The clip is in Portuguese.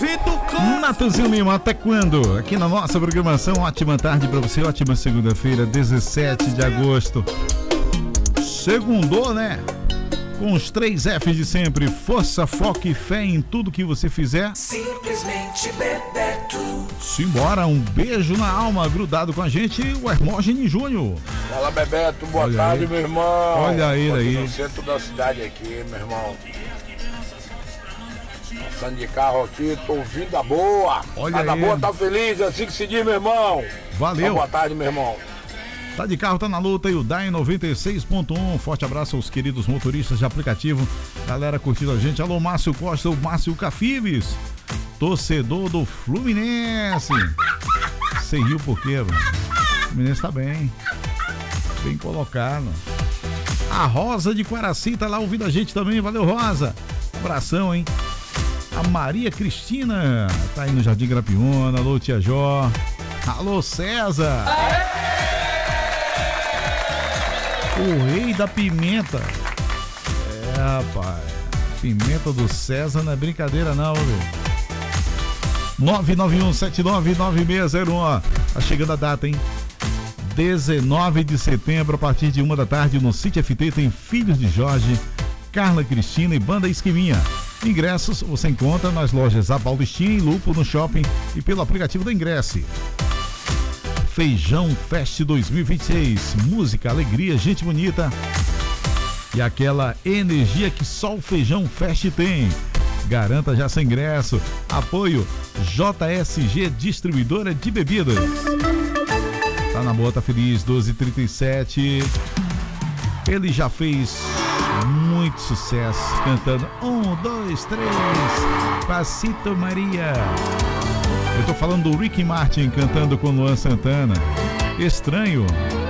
Natanzinho Lima, até quando? Aqui na nossa programação, ótima tarde pra você, ótima segunda-feira, 17 de agosto. Segundou, né? Com os 3 Fs de sempre: força, foco e fé em tudo que você fizer. Simplesmente Bebeto. Simbora, um beijo na alma, grudado com a gente, o Hermógenes Júnior. Fala, Bebeto, boa Olha tarde, aí. meu irmão. Olha ele aí. No centro da cidade aqui, meu irmão. Passando de carro aqui, tô ouvindo a boa. Olha Tá da aí. boa, tá feliz, é assim que se diz, meu irmão. Valeu. Então, boa tarde, meu irmão. Tá de carro, tá na luta e o DAI 96.1. Forte abraço aos queridos motoristas de aplicativo. Galera curtindo a gente. Alô, Márcio Costa, o Márcio Cafibes, torcedor do Fluminense. Você riu por quê, mano? O Fluminense tá bem. Bem colocado. A Rosa de Quaraci tá lá ouvindo a gente também. Valeu, Rosa. Abração, hein? A Maria Cristina tá aí no Jardim Grapiona. Alô, tia Jó. Alô, César. O rei da pimenta. É, rapaz. Pimenta do César não é brincadeira não, viu? 991799601. Tá chegando a data, hein? 19 de setembro, a partir de 1 da tarde, no Sítio FT, tem Filhos de Jorge, Carla Cristina e Banda Esquiminha. Ingressos você encontra nas lojas Abaldestinha e Lupo, no shopping e pelo aplicativo da Ingresse. Feijão Fest 2026, música, alegria, gente bonita e aquela energia que só o Feijão Fest tem. Garanta já seu ingresso. Apoio JSG Distribuidora de Bebidas. Tá na boa, tá feliz, 12h37. Ele já fez muito sucesso cantando 1, 2, 3, Passito Maria. Eu tô falando do Ricky Martin cantando com Luan Santana. Estranho.